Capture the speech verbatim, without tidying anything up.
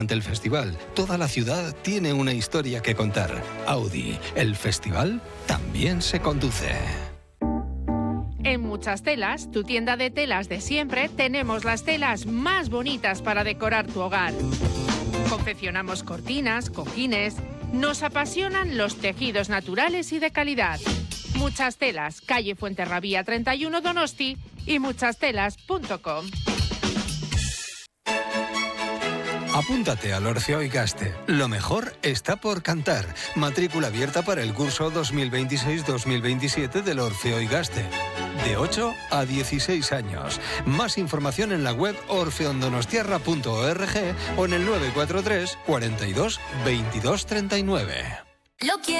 Ante el festival, toda la ciudad tiene una historia que contar. Audi, el festival también se conduce. En Muchas Telas, tu tienda de telas de siempre, tenemos las telas más bonitas para decorar tu hogar. Confeccionamos cortinas, cojines. Nos apasionan los tejidos naturales y de calidad. Muchas Telas, calle Fuenterrabía treinta y uno Donosti y muchas telas punto com. Apúntate al Orfeo y Gaste. Lo mejor está por cantar. Matrícula abierta para el curso dos mil veintiséis dos mil veintisiete del Orfeo y Gaste. De ocho a dieciséis años. Más información en la web orfeondonostiarra punto org o en el nueve cuatro tres, cuarenta y dos, veintidós treinta y nueve. Lo quiero.